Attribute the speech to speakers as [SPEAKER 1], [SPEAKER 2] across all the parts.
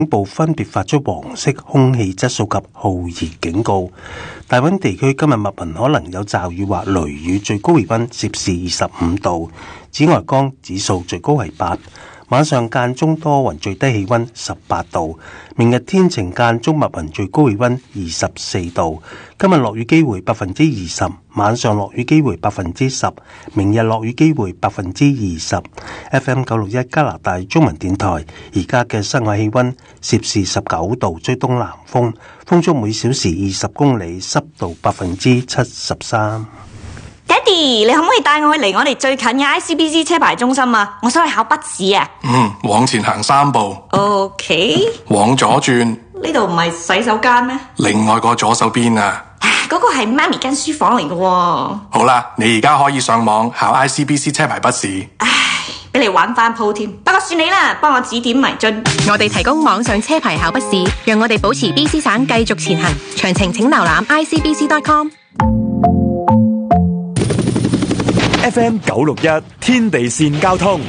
[SPEAKER 1] 部分別發出黃色空氣質素及酷熱警告。大溫地區今日密雲可能有驟雨或雷雨，最高氣溫攝氏25度，紫外光指數最高係8。晚上間中多雲，最低氣溫18度。明日天晴間中密雲，最高氣溫24度。今日落雨機會20%，晚上落雨機會10%，明日落雨機會20%。FM 961加拿大中文電台，而家嘅室外氣溫攝氏19度，吹東南風，風速每小時20公里，濕度73%。
[SPEAKER 2] 爹哋，你可唔可以帶我去離我哋最近嘅 ICBC 車牌中心啊？我想去考筆試啊。
[SPEAKER 3] 往前行3步。
[SPEAKER 2] OK。
[SPEAKER 3] 往左轉。
[SPEAKER 2] 呢度唔係洗手間咩？
[SPEAKER 3] 另外個左手邊啊。
[SPEAKER 2] 嗰個係媽咪間書房嚟嘅喎。
[SPEAKER 3] 好啦，你而家可以上網考 ICBC 車牌筆試。
[SPEAKER 2] 俾你玩翻鋪添，不過算你啦，幫我指點迷津。
[SPEAKER 4] 我哋提供網上車牌考筆試，讓我哋保持 BC 省繼續前行。詳情請瀏覽 ICBC.com。
[SPEAKER 5] FM 961天地線交通。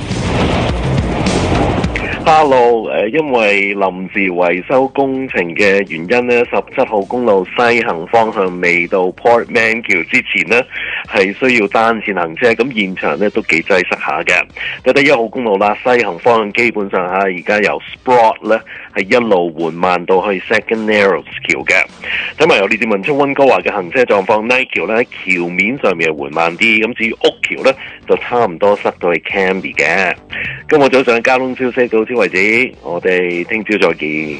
[SPEAKER 6] Hello，因為臨時維修工程嘅原因呢，17號公路西行方向未到 Port Mankill 之前呢，係需要單線行車，咁現場呢都幾擠塞下嘅。1號公路啦，西行方向基本上而家由 Sprott 呢係一路緩慢到去 Second Narrows 橋嘅。睇埋由列治文出溫哥華嘅行車狀況 ，Knight 橋呢橋面上面係緩慢啲，咁至於屋橋呢就差唔多塞到去 Cambie 嘅。今日早上交通消息到此為止，我哋聽朝再見。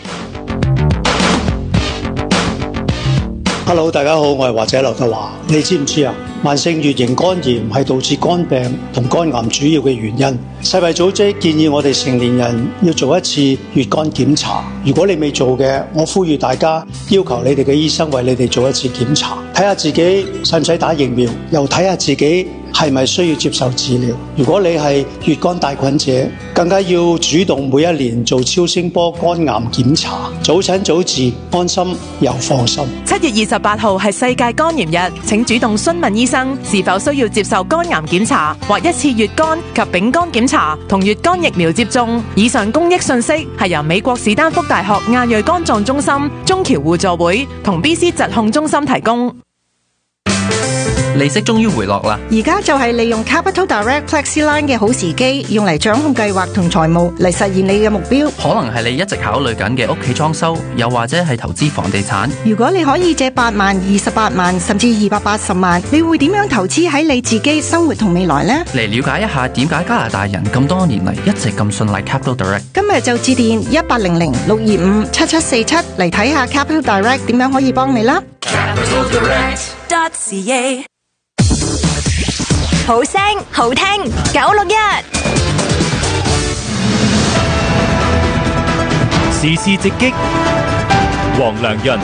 [SPEAKER 7] Hello， 大家好，我係華仔劉德華。你知唔知啊？慢性乙型肝炎係導致肝病同肝癌主要嘅原因。世衛組織建議我哋成年人要做一次乙肝檢查。如果你未做嘅，我呼籲大家要求你哋嘅醫生為你哋做一次檢查，睇下自己使唔使打疫苗，又睇下自己係咪需要接受治療。如果你係乙肝帶菌者，更加要主動每一年做超聲波肝癌檢查，早診早治，安心又放心。
[SPEAKER 8] 7月28號係世界肝炎日，請主動詢問醫生是否需要接受肝癌檢查或一次乙肝及丙肝檢查同乙肝疫苗接種。以上公益信息係由美國史丹福大學亞裔肝臟中心、中僑互助會同 BC 疾控中心提供。
[SPEAKER 9] 利息終於回落啦！
[SPEAKER 10] 而家就係利用 Capital Direct FlexiLine 嘅好時機，用嚟掌控計劃同財務嚟實現你嘅目標。
[SPEAKER 9] 可能係你一直考慮緊嘅屋企裝修，又或者係投資房地產。
[SPEAKER 10] 如果你可以借8萬、28萬甚至280萬，你會點樣投資喺你自己生活同未來呢？
[SPEAKER 9] 嚟了解一下點解加拿大人咁多年嚟一直咁信賴 Capital Direct。
[SPEAKER 10] 今日就致電1800-625-7747嚟睇下 Capital Direct 點樣可以幫你啦。
[SPEAKER 2] capitaldirect.ca 好聲好聽961
[SPEAKER 5] 時事直擊，黃良潤。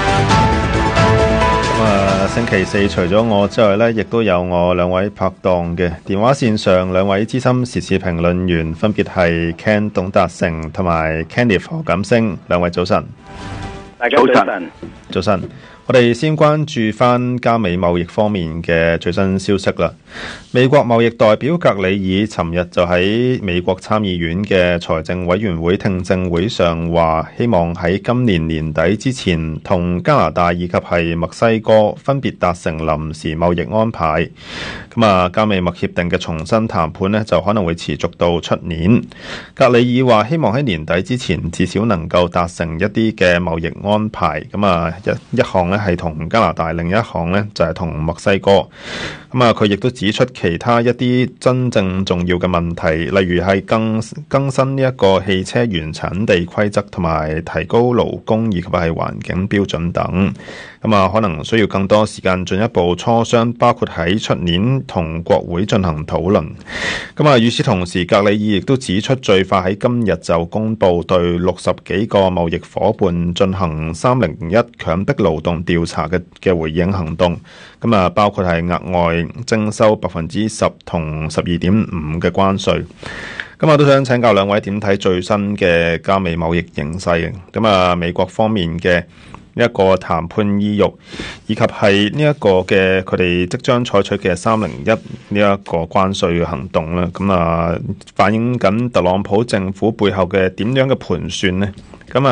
[SPEAKER 11] 星期四除咗我之外呢，亦都有我兩位拍檔嘅電話線上，兩位資深時事評論員，分別係 Ken 董達成同埋 Kenneth 何錦星。兩位早晨。
[SPEAKER 6] 大家早晨。
[SPEAKER 11] 早晨。我哋先關注翻加美貿易方面嘅最新消息啦。美國貿易代表格里爾尋日就喺美國參議院嘅財政委員會聽證會上話，希望喺今年年底之前同加拿大以及係墨西哥分別達成臨時貿易安排。加美墨協定嘅重新談判呢，就可能會持續到出年。格里爾話希望喺年底之前至少能夠達成一啲嘅貿易安排。一項呢係同加拿大，另一項呢就係同墨西哥。佢亦都指出其他一啲真正重要嘅問題，例如係更新呢一個汽車原產地規則，同埋提高勞工以及係環境標準等。可能需要更多時間進一步磋商，包括喺出年同國會進行討論。與此同時，格里爾亦都指出，最快喺今日就公佈對60幾個貿易夥伴進行301強迫勞動調查嘅回應行動。包括係額外徵收10%同12.5%嘅關稅。都想請教兩位點睇最新嘅加美貿易形勢。美國方面嘅呢一個談判意欲，以及係呢一個嘅佢哋即將採取嘅301呢一個關稅嘅行動啦。咁反映緊特朗普政府背後嘅點樣嘅盤算呢？咁